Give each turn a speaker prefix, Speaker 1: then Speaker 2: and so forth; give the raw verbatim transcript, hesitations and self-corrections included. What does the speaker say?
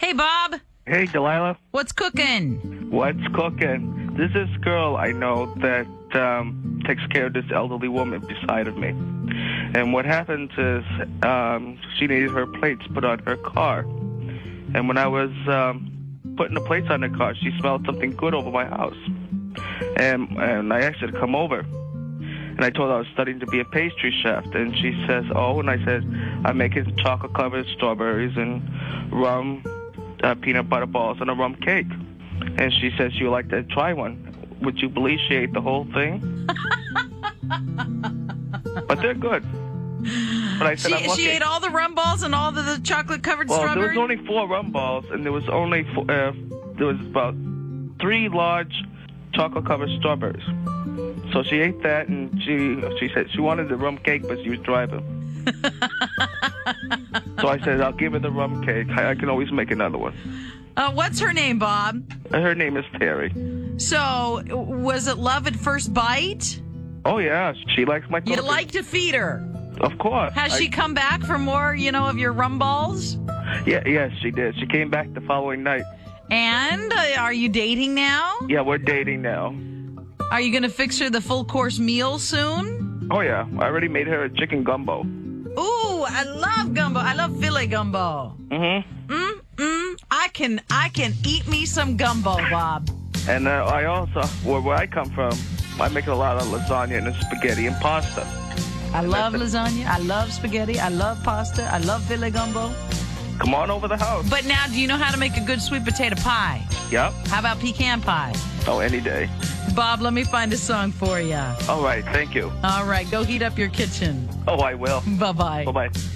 Speaker 1: Hey, Bob.
Speaker 2: Hey, Delilah.
Speaker 1: What's cooking?
Speaker 2: What's cooking? There's this girl I know that um, takes care of this elderly woman beside of me. And what happens is um, she needed her plates put on her car. And when I was um, putting the plates on her car, she smelled something good over my house. And, and I asked her to come over. And I told her I was studying to be a pastry chef. And she says, oh, and I said, I'm making chocolate-covered strawberries and rum, uh, peanut butter balls, and a rum cake. And she says she would like to try one. Would you believe she ate the whole thing? But they're good. But I said,
Speaker 1: She,
Speaker 2: I'm lucky.
Speaker 1: she ate all the rum balls and all the, the chocolate-covered
Speaker 2: Well,
Speaker 1: strawberries?
Speaker 2: there was only four rum balls, and there was only four, uh, there was about three large chocolate-covered strawberries. So she ate that, and she she said she wanted the rum cake, but she was driving. So I said, I'll give her the rum cake. I, I can always make another one.
Speaker 1: Uh, what's her name, Bob?
Speaker 2: Her name is Terry.
Speaker 1: So, was it love at first bite?
Speaker 2: Oh, yeah. She likes my
Speaker 1: You
Speaker 2: cooking.
Speaker 1: like to feed her.
Speaker 2: Of course.
Speaker 1: Has
Speaker 2: I-
Speaker 1: she come back for more, you know, of your rum balls?
Speaker 2: Yeah, yes, she did. She came back the following night.
Speaker 1: And uh, are you dating now?
Speaker 2: Yeah, we're dating now.
Speaker 1: Are you going to fix her the full course meal soon?
Speaker 2: Oh, yeah. I already made her a chicken gumbo.
Speaker 1: Ooh, I love gumbo. I love filet gumbo.
Speaker 2: Mm-hmm.
Speaker 1: Mm, mm. I can, I can eat me some gumbo, Bob.
Speaker 2: And uh, I also, where, where I come from, I make a lot of lasagna and spaghetti and pasta.
Speaker 1: I love lasagna. I love spaghetti. I love pasta. I love filet gumbo.
Speaker 2: Come on over the house.
Speaker 1: But now, do you know how to make a good sweet potato pie?
Speaker 2: Yep.
Speaker 1: How about pecan pie?
Speaker 2: Oh, any day.
Speaker 1: Bob, let me find a song for you.
Speaker 2: All right. Thank you.
Speaker 1: All right, go heat up your kitchen.
Speaker 2: Oh, I will.
Speaker 1: Bye-bye.
Speaker 2: Bye-bye.